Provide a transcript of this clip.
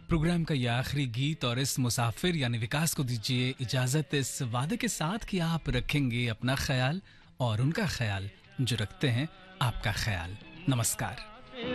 Programme का ये आखिरी गीत और इस मुसाफिर यानी विकास को दीजिए इजाजत इस वादे के साथ कि आप रखेंगे अपना ख्याल और उनका ख्याल जो रखते हैं आपका ख्याल। नमस्कार।